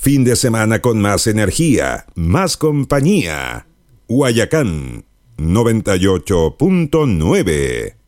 fin de semana con más energía, más compañía. Guayacán 98.9